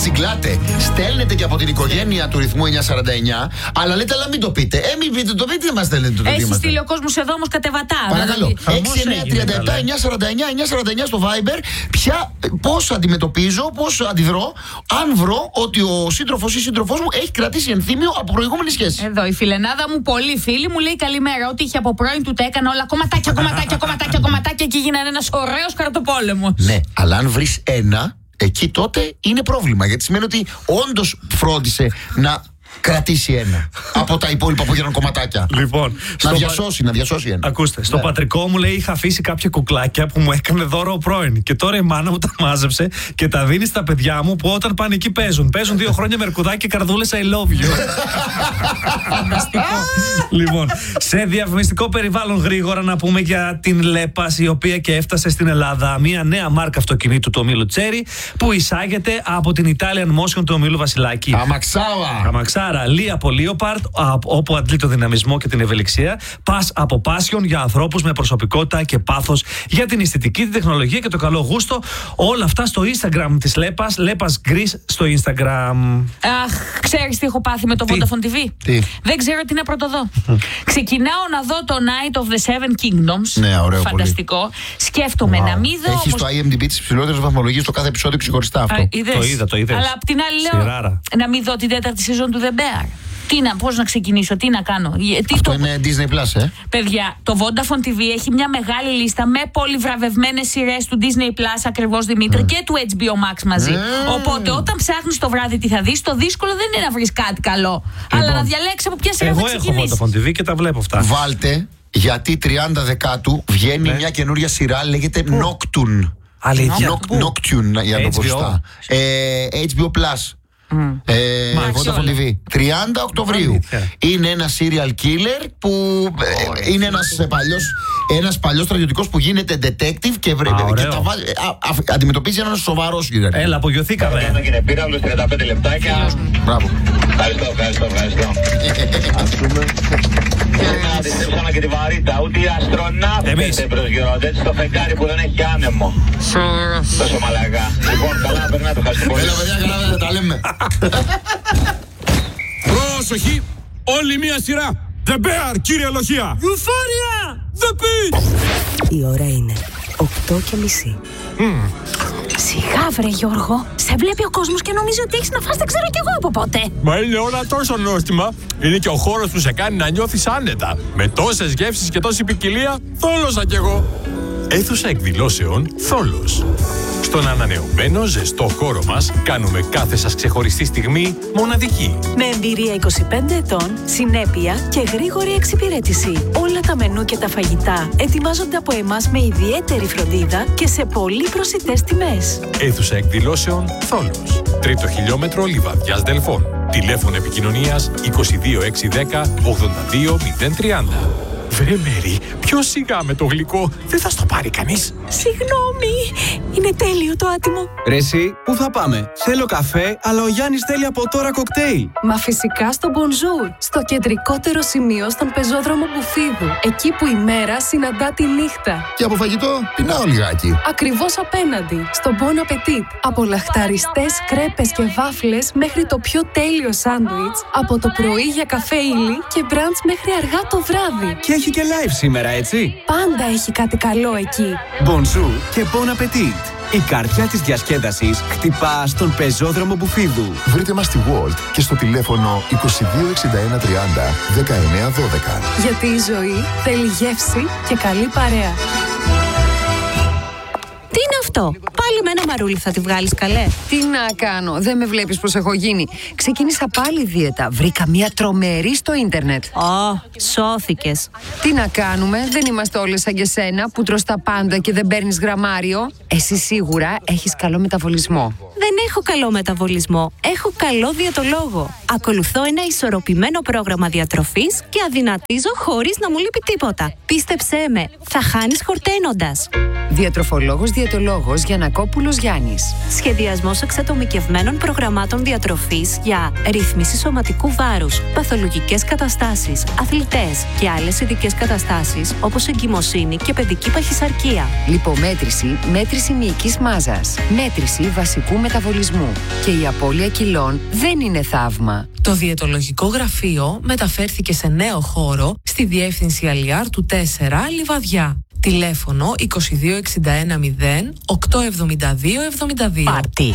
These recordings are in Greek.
Τσιγκλάτε, στέλνετε και από την οικογένεια του ρυθμού 949, αλλά λέτε, αλλά μην το πείτε. Μην πείτε, το πείτε, μα στέλνετε το Έχει στείλει ο κόσμος εδώ όμως κατεβατά. Παρακαλώ. 6937-949 στο Viber. Πώς αντιμετωπίζω, πώς αντιδρώ, αν βρω ότι ο σύντροφος ή σύντροφός μου έχει κρατήσει ενθύμιο από προηγούμενη σχέση. Εδώ η φιλενάδα μου, πολύ φίλη, μου λέει καλημέρα. Ό,τι είχε από πρώην του τα έκανα όλα κομματάκια και γίνανε ένας ωραίος χαρτοπόλεμος. Ναι, αλλά αν βρεις ένα. Εκεί τότε είναι πρόβλημα, γιατί σημαίνει ότι όντως φρόντισε να κρατήσει ένα από τα υπόλοιπα που γίνανε κομματάκια. Λοιπόν, να διασώσει ένα. Ακούστε, στο πατρικό μου λέει είχα αφήσει κάποια κουκλάκια που μου έκανε δώρο ο πρώην. Και τώρα η μάνα μου τα μάζεψε και τα δίνει στα παιδιά μου που όταν πάνε εκεί παίζουν. Παίζουν 2 χρόνια με αρκουδάκι και καρδούλες I love you. Φανταστικό. Λοιπόν, σε διαφημιστικό περιβάλλον γρήγορα να πούμε για την Λέπας, η οποία και έφτασε στην Ελλάδα. Μια νέα μάρκα αυτοκινήτου του ομίλου Τσέρι που εισάγεται από την Italian Motion του ομίλου Βασιλάκη. Αμαξάρα, Λία από Leopard, όπου αντλεί το δυναμισμό και την ευελιξία. Πας από Passion για ανθρώπους με προσωπικότητα και πάθος για την αισθητική, την τεχνολογία και το καλό γούστο. Όλα αυτά στο Instagram της Λέπας, Λέπας Greece στο Instagram. Αχ, ξέρεις τι έχω πάθει με το Vodafone TV? Δεν ξέρω τι να πρωτοδώ. Ξεκινάω να δω το Night of the Seven Kingdoms. Ναι, ωραίο. Φανταστικό. Πολύ. Σκέφτομαι να μην δω. Έχει στο IMDb τις ψηλότερες βαθμολογίες στο κάθε επεισόδιο ξεχωριστά αυτό. Το είδα. Αλλά απ' την άλλη λέω να μην δω την 4η σεζόν του The Bear. Πώς να ξεκινήσω, τι να κάνω. Αυτό είναι Disney Plus, Παιδιά, το Vodafone TV έχει μια μεγάλη λίστα με πολυβραβευμένες σειρές του Disney Plus, ακριβώς Δημήτρη, και του HBO Max μαζί. Οπότε όταν ψάχνεις το βράδυ τι θα δεις, το δύσκολο δεν είναι να βρεις κάτι καλό, αλλά να διαλέξεις από ποια σειρά θα ξεκινήσεις. Εγώ έχω Vodafone TV και τα βλέπω αυτά. Βάλτε, γιατί 30 Δεκάτου βγαίνει μια καινούρια σειρά, λέγεται Nocturne. Αλήθεια. Nocturne, για να το πω σωστά. HBO Plus. Vodafone TV 30 Οκτωβρίου. Είναι ένα serial killer που είναι ένας παλιός στρατιωτικός που γίνεται detective και αντιμετωπίζει έναν σοβαρό serial killer. Έλα, απογειωθήκαμε. Πήρα όλους 35 λεπτάκια. Μπράβο. Ευχαριστώ. Να αντιστρέψαμε και τη βαρύτητα. Ούτε οι αστροναύτες δεν προσγειώνονται στο φεγγάρι που δεν έχει άνεμο. Τόσο μαλακά. Λοιπόν, καλά περνά το χαστιπόλι. Έλα παιδιά, καλά τα λέμε. Πρόσοχη, όλη μία σειρά. The Bear, κύριε Λοχεία. Euphoria. The Beat. Η ώρα είναι 8:30. Σιγά βρε Γιώργο, σε βλέπει ο κόσμος και νομίζει ότι έχεις να φας δεν ξέρω κι εγώ από πότε. Μα είναι όλα τόσο νόστιμα. Είναι και ο χώρος που σε κάνει να νιώθεις άνετα. Με τόσες γεύσεις και τόση ποικιλία, θόλωσα κι εγώ. Αίθουσα εκδηλώσεων Θόλος. Στον ανανεωμένο ζεστό χώρο μας κάνουμε κάθε σας ξεχωριστή στιγμή μοναδική. Με εμπειρία 25 ετών, συνέπεια και γρήγορη εξυπηρέτηση. Όλα τα μενού και τα φαγητά ετοιμάζονται από εμάς με ιδιαίτερη φροντίδα και σε πολύ προσιτές τιμές. Αίθουσα εκδηλώσεων Θόλος. 3ο χιλιόμετρο Λιβαδιάς Δελφών. Τηλέφωνο επικοινωνίας 22610 82030. Βρε Μέρη, πιο σιγά με το γλυκό, δεν θα στο πάρει κανείς. Συγγνώμη, είναι τέλειο το άτιμο. Ρε εσύ, πού θα πάμε? Θέλω καφέ, αλλά ο Γιάννης θέλει από τώρα κοκτέιλ. Μα φυσικά στο Bonjour, στο κεντρικότερο σημείο στον πεζόδρομο Μπουφίδου. Εκεί που η μέρα συναντά τη νύχτα. Και από φαγητό, πεινάω λιγάκι. Ακριβώς απέναντι, στο Bon Appetit. Από λαχταριστές κρέπες και βάφλες μέχρι το πιο τέλειο σάντουιτς. Από το πρωί για καφέ ύλη και μπραντς μέχρι αργά το βράδυ. Και έχει και live σήμερα, έτσι. Πάντα έχει κάτι καλό εκεί. Bonjour και Bon Appetit. Η καρδιά της διασκέδασης χτυπά στον πεζόδρομο Μπουφίδου. Βρείτε μας στη Walt και στο τηλέφωνο 2261 30 19 12. Γιατί η ζωή θέλει γεύση και καλή παρέα. Τι είναι αυτό? Πάλι με ένα μαρούλι θα τη βγάλεις καλέ? Τι να κάνω, δεν με βλέπεις πως έχω γίνει. Ξεκίνησα πάλι δίαιτα, βρήκα μια τρομερή στο ίντερνετ. Σώθηκες. Τι να κάνουμε, δεν είμαστε όλες σαν και σένα που τρως τα πάντα και δεν παίρνεις γραμμάριο. Εσύ σίγουρα έχεις καλό μεταβολισμό. Δεν έχω καλό μεταβολισμό, έχω καλό διαιτολόγο. Ακολουθώ ένα ισορροπημένο πρόγραμμα διατροφής και αδυνατίζω χωρίς να μου λείπει τίποτα. Πίστεψέ με, θα χάνεις χορταίνοντας. Διατροφολόγος-διαιτολόγος για να Σακόπουλος Γιάννης. Σχεδιασμός εξατομικευμένων προγραμμάτων διατροφής για ρύθμιση σωματικού βάρους, παθολογικές καταστάσεις, αθλητές και άλλες ειδικές καταστάσεις όπως εγκυμοσύνη και παιδική παχυσαρκία. Λιπομέτρηση, μέτρηση μυϊκής μάζας, μέτρηση βασικού μεταβολισμού. Και η απώλεια κιλών δεν είναι θαύμα. Το διαιτολογικό γραφείο μεταφέρθηκε σε νέο χώρο στη διεύθυνση Αλιάρτου 4 Λιβαδιά. Τηλέφωνο 2261 0 872 72. Πάρτι.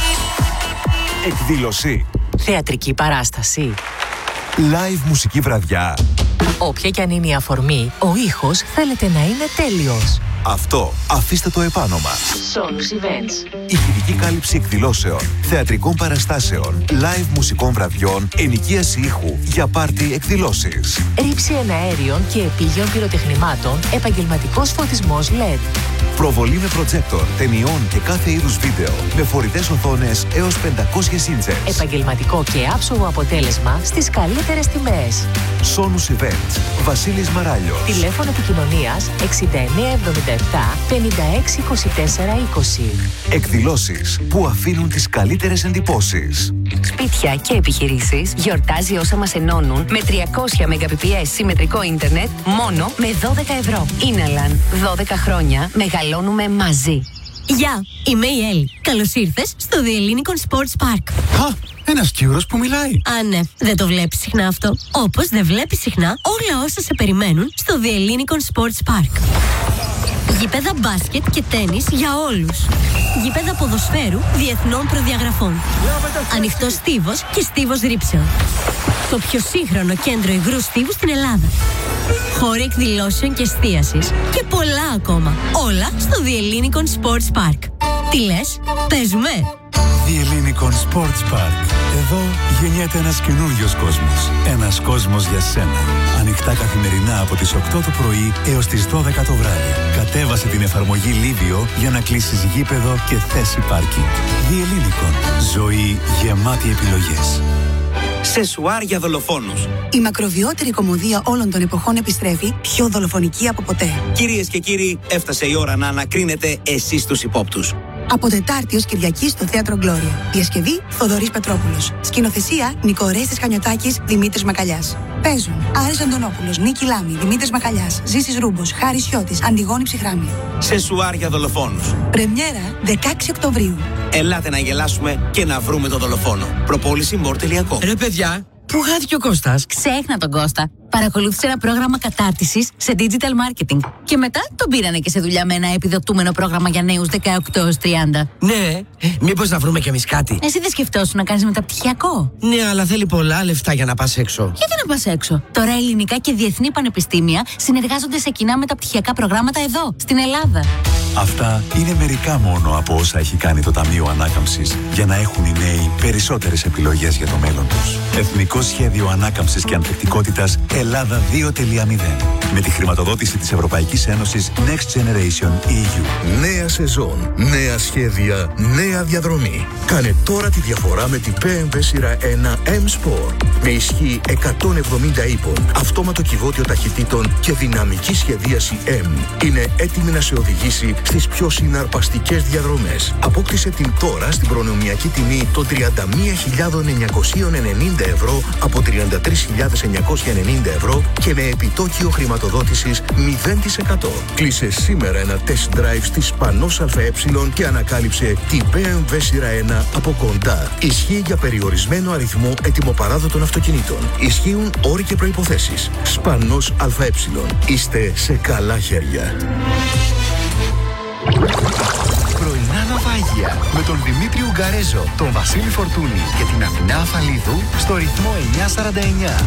Εκδήλωση. Θεατρική παράσταση. Live μουσική βραδιά. Όποια κι αν είναι η αφορμή, ο ήχος θέλετε να είναι τέλειος. Αυτό αφήστε το επάνω μας. Sonus Events. Ηχητική κάλυψη εκδηλώσεων, θεατρικών παραστάσεων, live μουσικών βραδιών, ενοικίαση ήχου για πάρτι εκδηλώσεις. Ρήψη εναέριων και επίγειων πυροτεχνημάτων, επαγγελματικός φωτισμός LED. Προβολή με προτζέκτορ, ταινιών και κάθε είδους βίντεο, με φορητές οθόνες έως 500 ίντσες. Επαγγελματικό και άψογο αποτέλεσμα στις καλύτερες τιμές. Sonus Events. Βασίλης Μαράλιος. Τηλέφωνο επικοινωνίας 6977 56 24 20. Εκδηλώσεις που αφήνουν τις καλύτερες εντυπώσεις. Σπίτια και επιχειρήσεις γιορτάζει όσα μας ενώνουν με 300 Mbps συμμετρικό ίντερνετ μόνο με 12 ευρώ. Ίναλαν, 12 χρόνια μεγαλώνουμε μαζί. Γεια, είμαι η Έλλη. Καλώς ήρθες στο The Hellinikon Sports Park. Ένας Κύρος που μιλάει. Α, ναι, δεν το βλέπεις συχνά αυτό. Όπως δεν βλέπεις συχνά όλα όσα σε περιμένουν στο The Hellinikon Sports Park. Γήπεδα μπάσκετ και τένις για όλους. Γήπεδα ποδοσφαίρου διεθνών προδιαγραφών. Ανοιχτός στίβος και στίβος ρήψεων. Το πιο σύγχρονο κέντρο υγρού στίβου στην Ελλάδα. Χώροι εκδηλώσεων και εστίασης και πολλά ακόμα. Όλα στο The Hellinikon Sports Park. Τι λες, παίζουμε? The Hellinikon Sports Park. Εδώ γεννιέται ένας καινούριος κόσμος. Ένας κόσμος για σένα. Ανοιχτά καθημερινά από τις 8 το πρωί έως τις 12 το βράδυ. Κατέβασε την εφαρμογή Livio για να κλείσεις γήπεδο και θέση πάρκινγκ. The Hellinikon. Ζωή γεμάτη επιλογές. Σεσουάρ για δολοφόνους. Η μακροβιότερη κομμωδία όλων των εποχών επιστρέφει, πιο δολοφονική από ποτέ. Κυρίες και κύριοι, έφτασε η ώρα να ανακρίνετε εσείς τους υπόπτους. Από Τετάρτη ως Κυριακή στο Θέατρο Γκλώρια. Διασκευή Θοδωρής Πετρόπουλος. Σκηνοθεσία Νικορέστης Χανιωτάκης, Δημήτρης Μακαλιάς. Παίζουν Άρης Αντωνόπουλος, Νίκη Λάμη, Δημήτρης Μακαλιάς, Ζήσης Ρούμπος, Χάρης Σιώτης, Αντιγόνη Ψυχράμια. Σεσουάρ για δολοφόνους. Πρεμιέρα 16 Οκτωβρίου. Ελάτε να γελάσουμε και να βρούμε τον δολοφόνο. Προπόληση more.com. Ρε παιδιά, πού χάθηκε ο Κώστας? Ξέχνα τον Κώστα. Παρακολούθησε ένα πρόγραμμα κατάρτισης σε digital marketing. Και μετά τον πήρανε και σε δουλειά με ένα επιδοτούμενο πρόγραμμα για νέους 18-30. Ναι, μήπως να βρούμε κι εμείς κάτι? Εσύ δεν σκεφτόσουν να κάνεις μεταπτυχιακό? Ναι, αλλά θέλει πολλά λεφτά για να πας έξω. Γιατί να πας έξω? Τώρα ελληνικά και διεθνή πανεπιστήμια συνεργάζονται σε κοινά μεταπτυχιακά προγράμματα εδώ, στην Ελλάδα. Αυτά είναι μερικά μόνο από όσα έχει κάνει το Ταμείο Ανάκαμψης για να έχουν οι νέοι περισσότερες επιλογές για το μέλλον τους. Εθνικό Σχέδιο Ανάκαμψης και Ανθεκτικότητας Ελλάδα 2.0. Με τη χρηματοδότηση της Ευρωπαϊκής Ένωσης Next Generation EU. Νέα σεζόν, νέα σχέδια, νέα διαδρομή. Κάνε τώρα τη διαφορά με την BMW σειρά 1 M-Sport. Με ισχύ 170 ύπων, αυτόματο κυβότιο ταχυτήτων και δυναμική σχεδίαση M. Είναι έτοιμη να σε οδηγήσει στις πιο συναρπαστικές διαδρομές. Απόκτησε την τώρα στην προνομιακή τιμή των 31.990 ευρώ από 33.990 ευρώ και με επιτόκιο χρηματοδότησης 0%. Κλείσε σήμερα ένα test drive στη Σπανός ΑΕ και ανακάλυψε την BMW σειρά 1 από κοντά. Ισχύει για περιορισμένο αριθμό ετοιμοπαράδοτων αυτοκινήτων. Ισχύουν όροι και προϋποθέσεις. Σπανός ΑΕ. Είστε σε καλά χέρια. Πρωινά ναυάγια με τον Δημήτρη Ουγγαρέζο, τον Βασίλη Φορτούνη και την Αθηνά Αφαλίδου στο ρυθμό 949.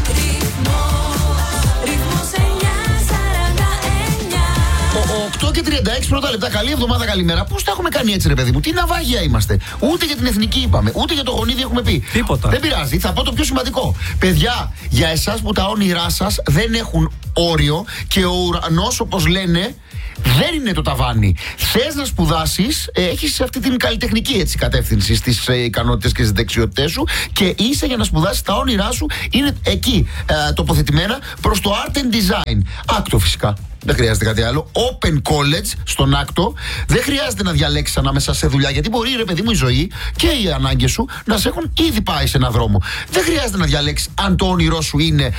Ο 8 και 36 πρώτα λεπτά, καλή εβδομάδα, καλημέρα. Πώς τα έχουμε κάνει έτσι, ρε παιδί μου? Τι ναυάγια είμαστε? Ούτε για την εθνική είπαμε, ούτε για το γονίδι έχουμε πει. Τίποτα. Δεν πειράζει, θα πω το πιο σημαντικό. Παιδιά, για εσάς που τα όνειρά σας δεν έχουν όριο και ο ουρανός, όπως λένε, δεν είναι το ταβάνι. Θες να σπουδάσεις, έχεις αυτή την καλλιτεχνική έτσι κατεύθυνση στις ικανότητες και στις δεξιότητές σου και είσαι για να σπουδάσεις τα όνειρά σου, είναι εκεί τοποθετημένα προς το Art and Design. Άκτο φυσικά. Δεν χρειάζεται κάτι άλλο. Open College στον Άκτο. Δεν χρειάζεται να διαλέξεις ανάμεσα σε δουλειά, γιατί μπορεί, ρε παιδί μου, η ζωή και οι ανάγκες σου να σε έχουν ήδη πάει σε έναν δρόμο. Δεν χρειάζεται να διαλέξεις αν το όνειρό σου είναι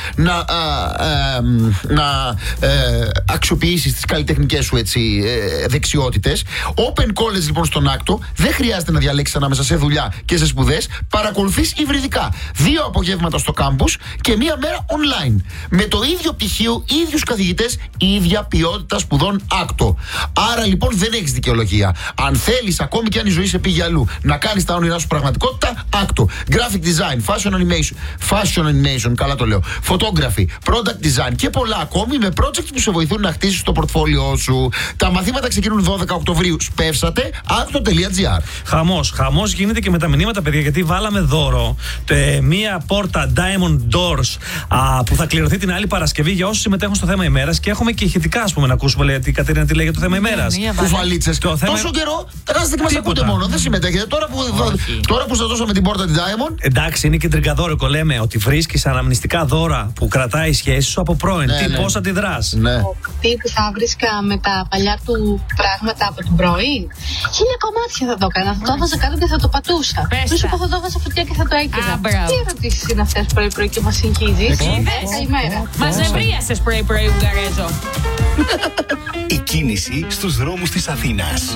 να αξιοποιήσεις τις καλλιτεχνικές σου δεξιότητες. Open College λοιπόν στον Άκτο. Δεν χρειάζεται να διαλέξεις ανάμεσα σε δουλειά και σε σπουδές. Παρακολουθείς υβριδικά. 2 απογεύματα στο κάμπους και 1 μέρα online. Με το ίδιο πτυχίο, ίδιους καθηγητές, ίδια ποιότητα σπουδών Άκτο. Άρα λοιπόν δεν έχεις δικαιολογία. Αν θέλεις, ακόμη και αν η ζωή σε πήγε αλλού, να κάνεις τα όνειρά σου πραγματικότητα, Άκτο. Graphic design, fashion animation, καλά το λέω, photography, product design και πολλά ακόμη, με projects που σε βοηθούν να χτίσεις το πορτφόλιό σου. Τα μαθήματα ξεκινούν 12 Οκτωβρίου. Σπεύσατε, acto.gr. Χαμός γίνεται και με τα μηνύματα, παιδιά, γιατί βάλαμε δώρο μία πόρτα Diamond Doors που θα κληρωθεί την άλλη Παρασκευή για όσους συμμετέχουν στο θέμα ημέρας, και έχουμε και ηχητικά, ας πούμε, να ακούσουμε, λέει, η Κατερίνα τι λέει για το θέμα ημέρας. Κουφαλίτσες. Τόσο καιρό τα κάθεστε και μας ακούτε μόνο. Δεν συμμετέχετε. Τώρα που σας δώσαμε την πόρτα την Diamond. Εντάξει, είναι και τριγκαδόρικο. Λέμε ότι βρίσκεις αναμνηστικά δώρα που κρατάει η σχέση σου από πρώην. Πώς αντιδράς? Ο κουτί που θα βρίσκα με τα παλιά του πράγματα από την πρώην. 1000 κομμάτια θα το έκανα. Θα το έβαζα κάτω και θα το πατούσα. Πες θα το έβαζα φωτιά και θα το έκανα. Τι ερωτήσεις είναι αυτές πρωί-πρωί και μας συγχύζεις? Καλημέρα. Μας νευρίασες πρωί-πρωί, Ουγγαρέζο. Η κίνηση στους δρόμους της Αθήνας.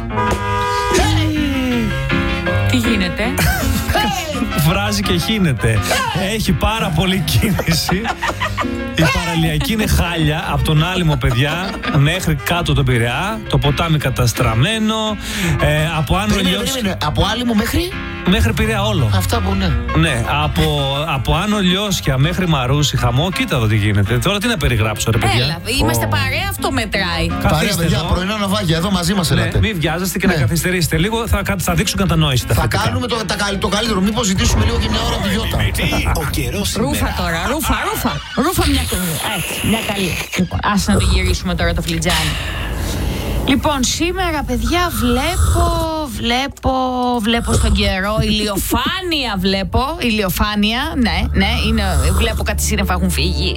Τι γίνεται? Βράζει και χύνεται. Έχει πάρα πολύ κίνηση. Η παραλιακή είναι χάλια από τον Άλυμο, παιδιά, μέχρι κάτω τον Πειραιά. Το ποτάμι καταστραμμένο. Από Άνω Λιώσια. Από Άλυμο μέχρι Πειραιά όλο. Αυτά που είναι. Ναι, από Άνω Λιώσια μέχρι Μαρούσι, χαμό. Κοίτα εδώ τι γίνεται. Τώρα τι να περιγράψω, ρε παιδιά. Έλα, είμαστε παρέα, αυτό μετράει. Παρέα, παιδιά, πρωινά ναυάγια, εδώ μαζί μας ελάτε. Μην βιάζεστε και να καθυστερήσετε λίγο, θα δείξουν κατανόηση. Θα κάνουμε το καλύτερο. Μήπως ζητήσουμε λίγο και μια ώρα από τη Γιώτα. Ο καιρός Ρούφα τώρα, ρούφα μια καλή. Ας να το γυρίσουμε τώρα το φλιτζάνι. Λοιπόν, σήμερα, παιδιά, βλέπω στον καιρό ηλιοφάνεια, ναι, βλέπω κάτι σύννεφα έχουν φύγει.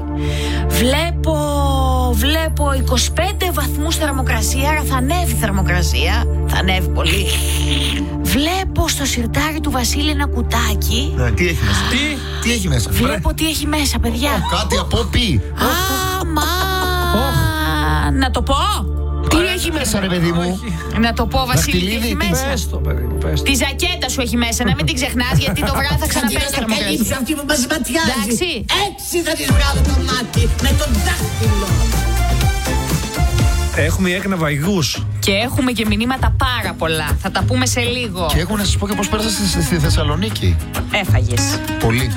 Βλέπω 25 βαθμούς θερμοκρασία, άρα θα ανέβει η θερμοκρασία, θα ανέβει πολύ. Βλέπω στο σιρτάρι του Βασίλη ένα κουτάκι. Τι έχει μέσα? Τι έχει μέσα? Βλέπω τι έχει μέσα, παιδιά. Κάτι από πει. Να το πω? Τι έχει μέσα, ρε παιδί μου? Να το πω, Βασίλη, τι έχει μέσα? Πες το, παιδί μου, πες το. Τη ζακέτα σου έχει μέσα, να μην την ξεχνάς, γιατί το βράδυ θα ξαναπέσει θερμοκρασία. Αυτή που μας ματιάζει. Εντάξει. Έτσι θα της βγάλω το μάτι, με τον δάχτυλο. Έχουμε έκνα βαϊγούς. Και έχουμε και μηνύματα πάρα πολλά. Θα τα πούμε σε λίγο. Και έχω να σας πω και πώς πέρασα στη Θεσσαλονίκη. Έφαγες. Πολύ.